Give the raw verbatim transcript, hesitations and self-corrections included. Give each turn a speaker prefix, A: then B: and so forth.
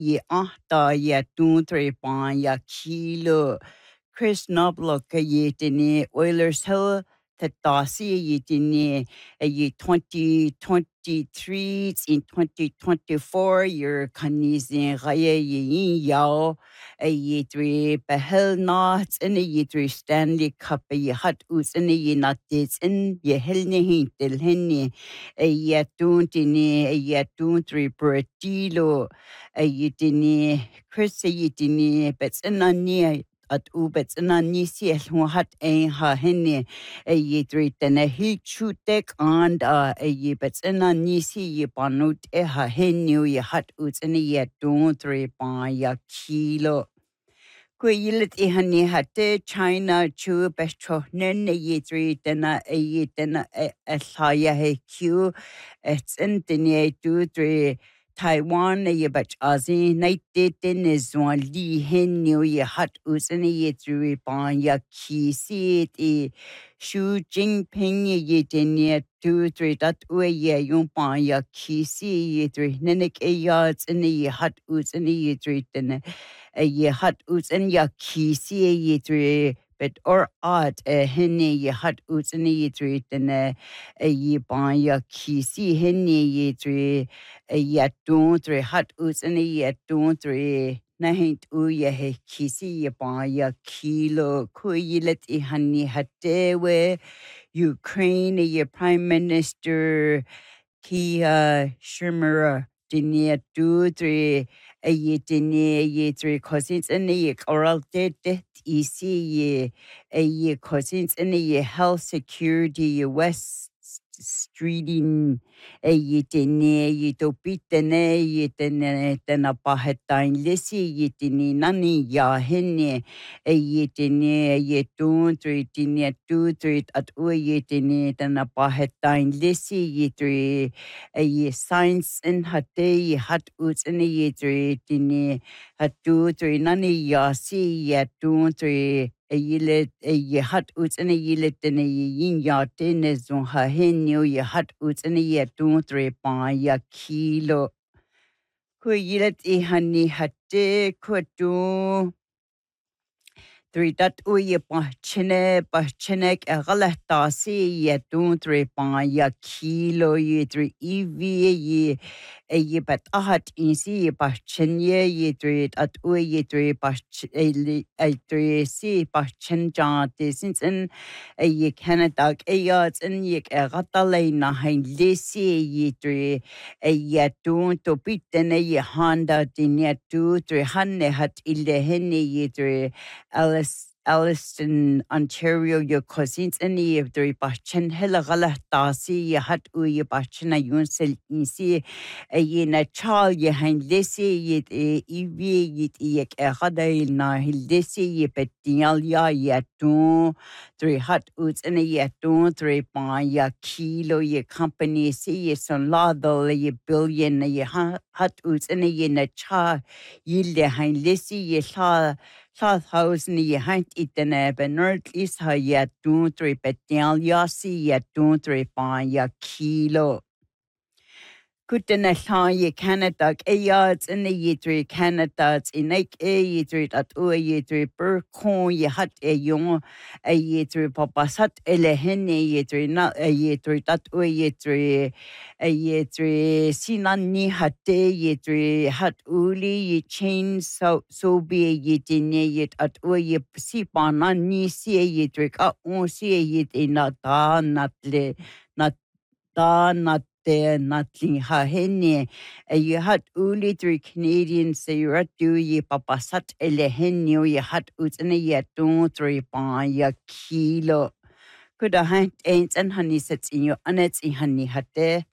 A: ye ahta ye tuntre pan ya kilo Chris Knobloch ye dini Oilers Hill Tadasi ye dini ye twenty twenty-three in twenty twenty-four year kanizin gaye ye yao a ye three behel knots in a ye three Stanley Cup a ye hot us in a ye not this in ye helni hintel henny a ye tuntini a ye tuntri per a yitini Chris a yitini bets in a near at ubets in a nisi who had a ha henny a yitri then a heat shoot deck and a ye bets in a nisi ye panut e ha henny ye hat uts in a yet don't three pa ya kilo. Kwilit i hani hatte China chu betro nen a yitri then a yitana a saya he q it's in the two three Taiwan ye bach azi night tin is one li hen new ye hat usen ye three pan ya ki si ti Xu Jinping ye tin ye two three dat we ye yung pan ya ki si ye three nenek e yards in ye hat usen ye three tin a ye hat usen ya ki si ye three but or odd a henny ye hat usen ye three tin a ye pan ya ki si henny ye three a yet don't three hot oots and a yet don't three nahin't oo ya he kisi ya ba ya kilo kuyilet I honey hatewe Ukraine ya Prime Minister Kia Shimura dinia two three a ye dinia ye three cousins and a ye oral dead death E C ye a ye cousins and a ye health security west streeting a ye tene ye to pitene ye tene tena pahetain lisi ye tini nani ya hene a ye tene ye two three tene two three at u ye tene tena pahetain lisi ye three a ye science in hate ye hat uts in ye three tene hat two three nani ya si ye two three a yilet a ye hat uts in a yilet in a yin ya tenes on ha hen you ye hat uts in a ye two three pa ya kilo ku yilet I hani hatte ku tu three dat u ye pa chene pa chene a galata si ye two three pa ya kilo ye three ev ye a ye bat ahat in si ye pa chenye ye three at u ye three pa a three si pa chen ja te since in a ye canada a yards in ye a gatalai na hein lesi ye three a ye two to bit then a ye honda din ye two three hanne hat ille henne ye three Alice Alliston, Ontario, your cousins and ye three bachin hella gala tasi ye hat u ye bachina yunsel insi a ye na chal ye hein lesi ye evi ye ye eradail na hildesi ye petial ya ye two three hat uts and a ye two three pa ya kilo ye company see ye son lado ye billion ye hat uts and a ye na cha yilde hein lesi ye sa South House ni haint itene benert is ha ya two three petial ya si ya two three pa ya kilo. Kutena sa ye Canada e yards in the ye three Canada in like e ye three at o ye three per con ye hat e yon a ye three papa sat ele hene ye three not a ye three at o ye three a ye three sinan ni hat ye three hat uli ye chain so so be ye tine ye at o ye si pa na ni si ye three ka on si ye ina ta not le not da not there nothing ha hene a you had only three Canadians say you at do ye papa sat ele hene you had ut in a yet don't three pa ya kilo could a hand ain't and honey sits in your annets in honey hatte